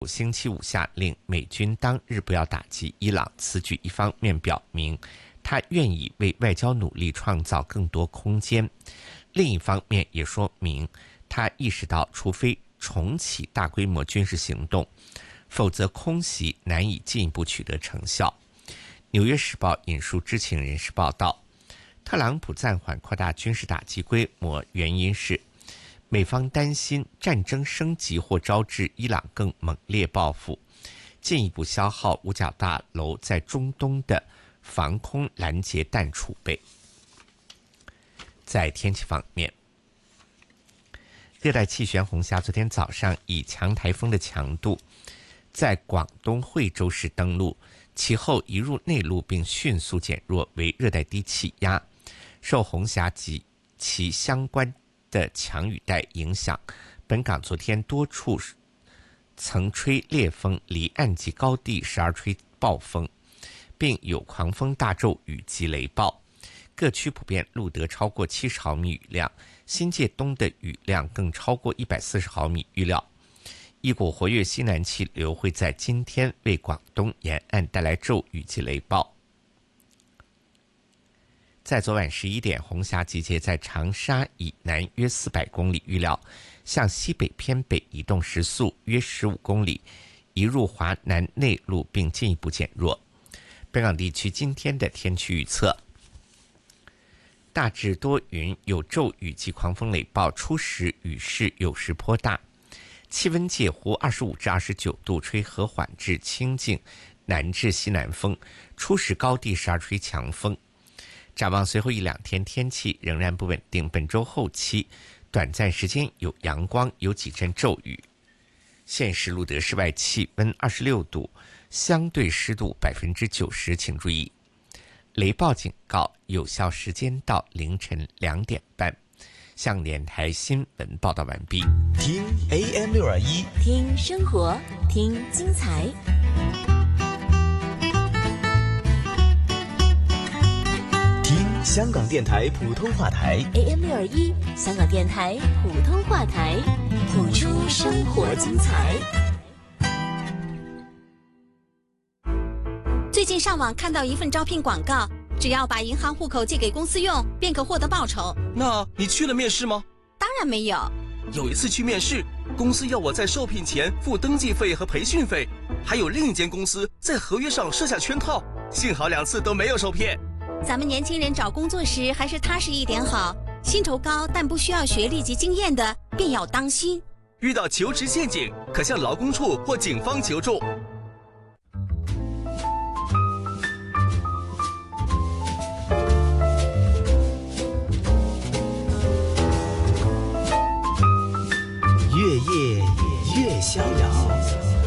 星期五下令美军当日不要打击伊朗，此举一方面表明他愿意为外交努力创造更多空间，另一方面也说明他意识到除非重启大规模军事行动，否则空袭难以进一步取得成效。纽约时报引述知情人士报道，特朗普暂缓扩大军事打击规模，原因是美方担心战争升级或招致伊朗更猛烈报复，进一步消耗五角大楼在中东的防空拦截弹储备。在天气方面，热带气旋红霞昨天早上以强台风的强度在广东惠州市登陆，其后移入内陆并迅速减弱为热带低气压。受红霞及其相关的强雨带影响，本港昨天多处曾吹烈风，离岸及高地时而吹暴风，并有狂风大骤雨及雷暴，各区普遍录得超过70毫米雨量，新界东的雨量更超过140毫米。预料一股活跃西南气流会在今天为广东沿岸带来骤雨及雷暴。在昨晚11点，红霞集结在长沙以南约400公里，预料向西北偏北移动，时速约15公里，移入华南内陆并进一步减弱。本港地区今天的天气预测：大致多云，有骤雨及狂风雷暴，初时雨势有时颇大，气温介乎25至29度，吹和缓至清劲南至西南风，初时高地时而吹强风。展望随后一两天天气仍然不稳定，本周后期短暂时间有阳光，有几阵骤雨。现时录得室外气温26度，相对湿度90%，请注意雷暴警告有效时间到凌晨2点半。向联台新闻报道完毕。 听 AM621， 听生活，听精彩。 听香港电台普通话台 AM621，香港电台普通话台，谱出生活精彩。 最近上网看到一份招聘广告，只要把银行户口借给公司用，便可获得报酬。 那你去了面试吗？ 当然没有。 有一次去面试，公司要我在受聘前付登记费和培训费，还有另一间公司在合约上设下圈套，幸好2次都没有受骗。 咱们年轻人找工作时还是踏实一点好，薪酬高但不需要学历及经验的便要当心。 遇到求职陷阱，可向劳工处或警方求助。 越夜越逍遥，